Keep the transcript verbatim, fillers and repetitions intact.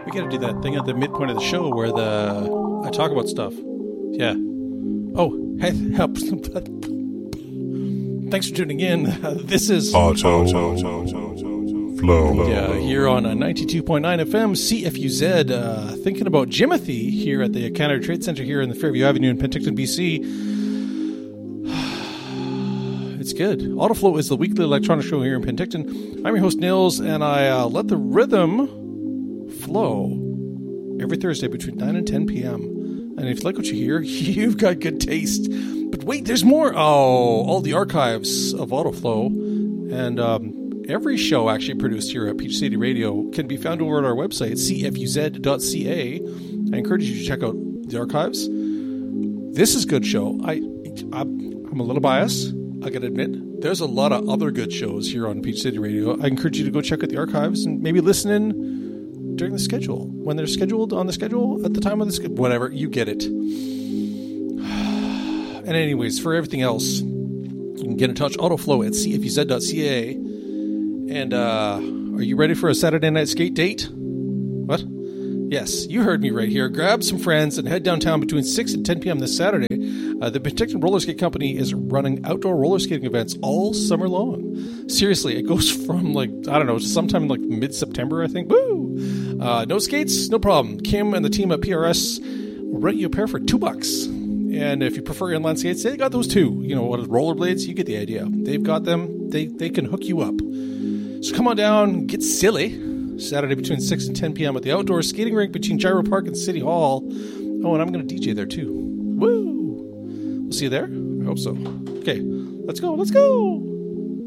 We got to do that thing at the midpoint of the show where the I talk about stuff. Yeah. Oh, hey, help. Thanks for tuning in. Uh, this is Auto Flow. Yeah, here on uh, ninety-two point nine F M, C F U Z. Uh, thinking about Jimothy here at the Canada Trade Center here in the Fairview Avenue in Penticton, B C. It's good. Autoflow is the weekly electronic show here in Penticton. I'm your host, Nils, and I uh, let the rhythm flow every Thursday between nine and ten p.m. And if you like what you hear, you've got good taste. But wait, there's more. Oh, all the archives of Autoflow. And um, every show actually produced here at Peach City Radio can be found over at our website, c f u z dot c a. I encourage you to check out the archives. This is a good show. I, I'm, I'm a little biased, I gotta admit. There's a lot of other good shows here on Peach City Radio. I encourage you to go check out the archives and maybe listen in during the schedule, when they're scheduled on the schedule, at the time of the schedule, whatever, you get it. And anyways, for everything else, you can get in touch, autoflow at c f u z dot c a. And uh, are you ready for a Saturday night skate date? What? Yes, you heard me right here. Grab some friends and head downtown between six and ten p.m. this Saturday. Uh, the Penticton Roller Skate Company is running outdoor roller skating events all summer long. Seriously, it goes from, like, I don't know, sometime in, like, mid-September, I think. Woo! Uh, no skates? No problem. Kim and the team at P R S will rent you a pair for two bucks. And if you prefer inline skates, they got those too. You know, what is rollerblades? You get the idea. They've got them. They, they can hook you up. So come on down, get silly. Saturday between six and ten p.m. at the outdoor skating rink between Gyro Park and City Hall. Oh, and I'm going to D J there too. Woo! We'll see you there. I hope so. Okay, let's go. Let's go.